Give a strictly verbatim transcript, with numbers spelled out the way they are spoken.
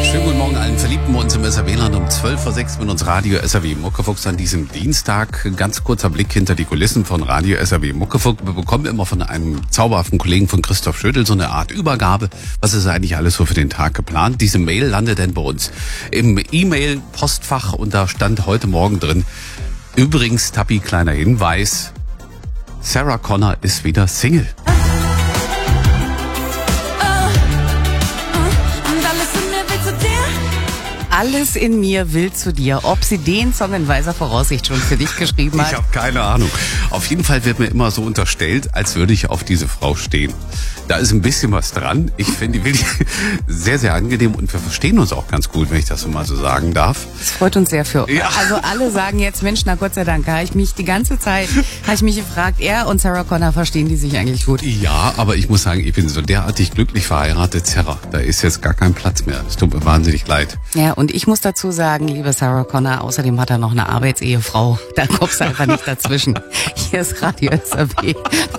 Schönen guten Morgen allen Verliebten bei uns im S R W-Land um zwölf Uhr sechs mit uns Radio S R W Muckefuchs an diesem Dienstag. Ganz kurzer Blick hinter die Kulissen von Radio S R W Muckefuchs. Wir bekommen immer von einem zauberhaften Kollegen von Christoph Schödel so eine Art Übergabe. Was ist eigentlich alles so für den Tag geplant? Diese Mail landet denn bei uns im E-Mail-Postfach und da stand heute Morgen drin: Übrigens, Tappi, kleiner Hinweis, Sarah Connor ist wieder Single. Alles in mir will zu dir. Ob sie den Song in weiser Voraussicht schon für dich geschrieben hat? Ich habe keine Ahnung. Auf jeden Fall wird mir immer so unterstellt, als würde ich auf diese Frau stehen. Da ist ein bisschen was dran. Ich finde die wirklich sehr, sehr angenehm und wir verstehen uns auch ganz gut, wenn ich das so mal so sagen darf. Das freut uns sehr für. Ja. Also alle sagen jetzt, Mensch, na Gott sei Dank, habe ich mich die ganze Zeit, habe ich mich gefragt, er und Sarah Connor, verstehen die sich eigentlich gut? Ja, aber ich muss sagen, ich bin so derartig glücklich verheiratet, Sarah. Da ist jetzt gar kein Platz mehr. Es tut mir wahnsinnig leid. Ja, und ich muss dazu sagen, liebe Sarah Connor, außerdem hat er noch eine Arbeitsehefrau. Da kommst du einfach nicht dazwischen. Hier ist Radio S R W.